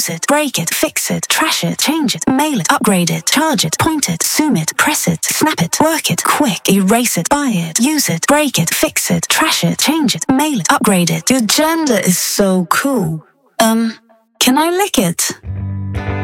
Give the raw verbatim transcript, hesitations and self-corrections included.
use it, break it, fix it, trash it, change it, mail it, upgrade it, charge it, point it, zoom it, press it, snap it, work it, quick, erase it, buy it, use it, break it, fix it, trash it, change it, mail it, upgrade it. Your gender is so cool. Um, can I lick it?